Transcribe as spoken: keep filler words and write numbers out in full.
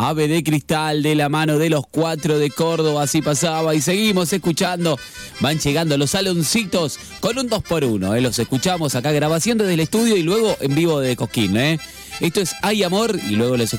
Ave de Cristal de la mano de los cuatro de Córdoba, así pasaba y seguimos escuchando. Van llegando los saloncitos con un dos por uno, ¿eh? Los escuchamos acá, grabación desde el estudio y luego en vivo de Cosquín, ¿eh? Esto es Hay Amor y luego los